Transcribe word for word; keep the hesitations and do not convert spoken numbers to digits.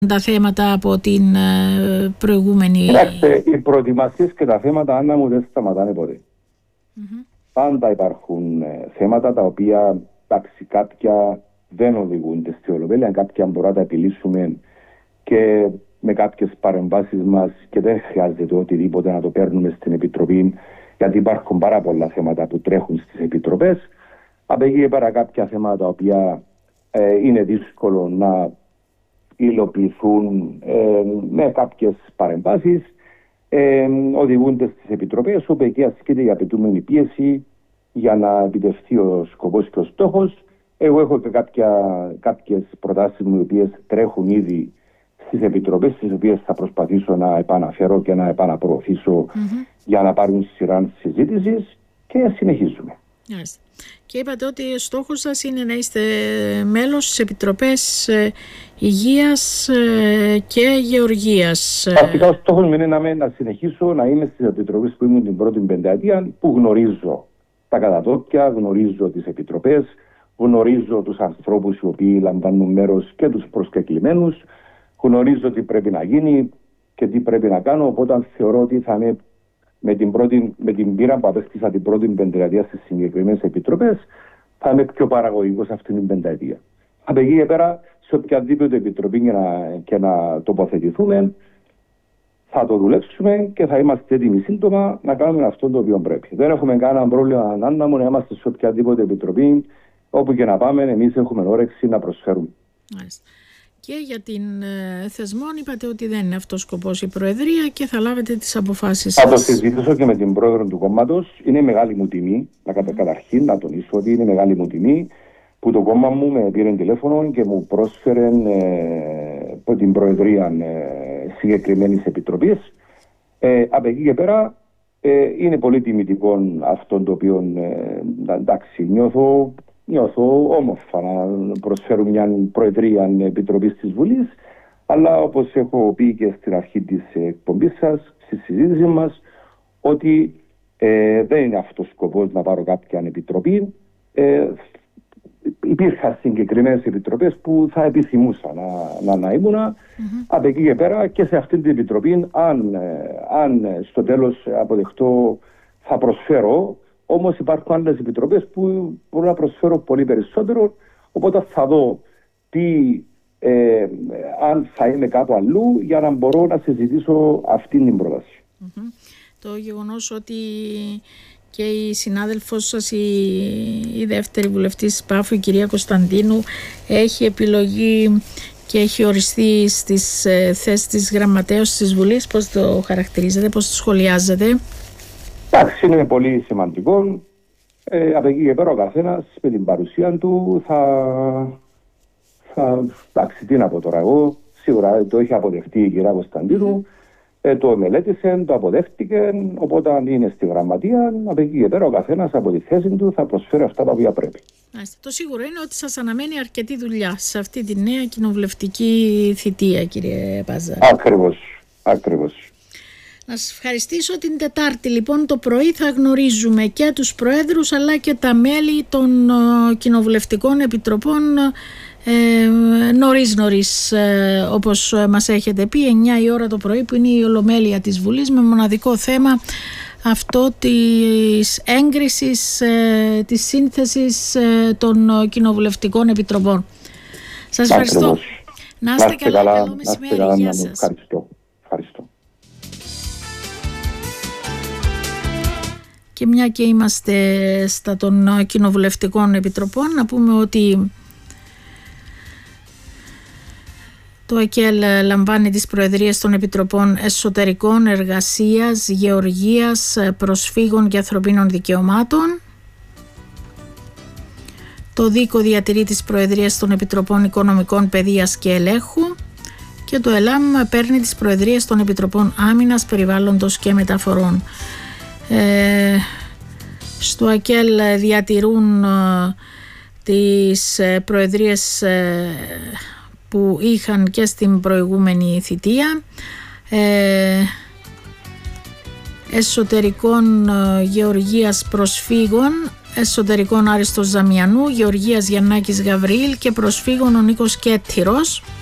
τα θέματα από την ε, προηγούμενη... Κοιτάξτε, οι προετοιμασίες και τα θέματα, Άννα μου, δεν σταματάνε ποτέ. Mm-hmm. Πάντα υπάρχουν ε, θέματα τα οποία, εντάξει, κάποια δεν οδηγούνται στη Ολομέλεια, κάποια μπορούμε να τα επιλύσουμε και με κάποιες παρεμβάσεις μας και δεν χρειάζεται οτιδήποτε να το παίρνουμε στην Επιτροπή, γιατί υπάρχουν πάρα πολλά θέματα που τρέχουν στις Επιτροπές. Από εκεί πέρα κάποια θέματα τα οποία ε, είναι δύσκολο να υλοποιηθούν ε, με κάποιες παρεμβάσεις, ε, οδηγούνται στις Επιτροπές, όπου εκεί ασκείται η απαιτούμενη πίεση για να επιτευχθεί ο σκοπός και ο στόχος. Εγώ έχω και κάποια, κάποιες προτάσεις μου οι οποίες τρέχουν ήδη στις Επιτροπές, τις οποίες θα προσπαθήσω να επαναφέρω και να επαναπροωθήσω mm-hmm. για να πάρουν σειρά συζήτησης και συνεχίζουμε. Yes. Και είπατε ότι ο στόχος σας είναι να είστε μέλος στις Επιτροπές Υγείας και Γεωργίας. Αρχικά ο στόχος μου είναι να, να συνεχίσω να είμαι στις Επιτροπές που ήμουν την πρώτη πενταετία, που γνωρίζω τα κατατόπια, γνωρίζω τις Επιτροπές, γνωρίζω τους ανθρώπους οι οποίοι λαμβάνουν μέρος και τους προσκεκλημένους, γνωρίζω τι πρέπει να γίνει και τι πρέπει να κάνω, οπότε θεωρώ ότι θα είμαι με την, πρώτη, με την πείρα που απέκτησα την πρώτη πενταετία στις συγκεκριμένες επιτροπές, θα είμαι πιο παραγωγικός αυτήν την πενταετία. Από εκεί και πέρα, σε οποιαδήποτε επιτροπή και να, και να τοποθετηθούμε, θα το δουλέψουμε και θα είμαστε έτοιμοι σύντομα να κάνουμε αυτό το οποίο πρέπει. Δεν έχουμε κανένα πρόβλημα, Άννα μου, να είμαστε σε οποιαδήποτε επιτροπή, όπου και να πάμε, εμείς έχουμε όρεξη να προσφέρουμε. Μάλιστα. Και για την ε, θεσμόν είπατε ότι δεν είναι αυτός σκοπός η Προεδρία και θα λάβετε τις αποφάσεις σας. Θα το συζητήσω και με την πρόεδρο του κόμματος. Είναι μεγάλη μου τιμή, να κατα... καταρχήν να τονίσω ότι είναι μεγάλη μου τιμή που το κόμμα μου με πήρε τηλέφωνο και μου πρόσφερε ε, την Προεδρία ε, συγκεκριμένης επιτροπής. Ε, από εκεί και πέρα ε, είναι πολύ τιμητικό αυτό το οποίο ε, εντάξει, νιώθω. Νιώθω όμορφα να προσφέρω μια Προεδρία Επιτροπής της Βουλής, αλλά όπως έχω πει και στην αρχή της εκπομπής σας, στη συζήτηση μας, ότι ε, δεν είναι αυτός ο σκοπός να πάρω κάποια επιτροπή. Ε, υπήρχαν συγκεκριμένες επιτροπές που θα επιθυμούσα να, να, να ήμουν. Mm-hmm. Από εκεί και πέρα και σε αυτή την επιτροπή, αν, αν στο τέλος αποδεχτώ, θα προσφέρω. Όμως υπάρχουν άλλες επιτροπές που μπορώ να προσφέρω πολύ περισσότερο, οπότε θα δω τι, ε, αν θα είμαι κάπου αλλού για να μπορώ να συζητήσω αυτή την πρόταση. Mm-hmm. Το γεγονός ότι και η συνάδελφός σας, η, η δεύτερη βουλευτής της ΠΑΦΟ, η κυρία Κωνσταντίνου, έχει επιλογή και έχει οριστεί στις ε, θέσεις της γραμματέως της Βουλής, πώς το χαρακτηρίζετε, πώς το σχολιάζετε? Εντάξει, είναι πολύ σημαντικό. Ε, από εκεί και πέρα ο καθένας με την παρουσία του θα... θα εντάξει, τι να πω τώρα εγώ. Σίγουρα το έχει αποδεχτεί η κυρία Κωνσταντίνου. Ε, το μελέτησε, το αποδέχτηκε. Οπότε αν είναι στη γραμματεία, από εκεί και πέρα ο καθένας από τη θέση του θα προσφέρει αυτά τα οποία πρέπει. Το σίγουρο είναι ότι σας αναμένει αρκετή δουλειά σε αυτή τη νέα κοινοβουλευτική θητεία, κύριε Πάζα. Ακριβώς, ακριβώς. Να σας ευχαριστήσω. Την Τετάρτη λοιπόν το πρωί θα γνωρίζουμε και τους προέδρους αλλά και τα μέλη των uh, κοινοβουλευτικών επιτροπών ε, νωρίς νωρίς ε, όπως μας έχετε πει, εννιά η ώρα το πρωί, που είναι η Ολομέλεια της Βουλής, με μοναδικό θέμα αυτό της έγκρισης ε, της σύνθεσης ε, των κοινοβουλευτικών επιτροπών. Σας ευχαριστώ. Να είστε καλά, καλά, καλό μεσημέρι. Γεια σας. Ευχαριστώ. Ευχαριστώ. Και μια και είμαστε στα των κοινοβουλευτικών επιτροπών, να πούμε ότι το ΕΚΕΛ λαμβάνει τις προεδρίες των Επιτροπών Εσωτερικών, Εργασίας, Γεωργίας, Προσφύγων και Ανθρωπίνων Δικαιωμάτων. Το ΔΥΚΟ διατηρεί τις προεδρίες των Επιτροπών Οικονομικών, Παιδείας και Ελέγχου. Και το ΕΛΑΜ παίρνει τις προεδρίες των Επιτροπών Άμυνας, Περιβάλλοντος και Μεταφορών. Ε, στο ΑΚΕΛ διατηρούν ε, τις ε, προεδρίες ε, που είχαν και στην προηγούμενη θητεία. Ε, εσωτερικών ε, Γεωργίας Προσφύγων, Εσωτερικών Άριστος Ζαμιανού, Γεωργίας Γιαννάκης Γαβριήλ και Προσφύγων ο Νίκος Κέττυρος.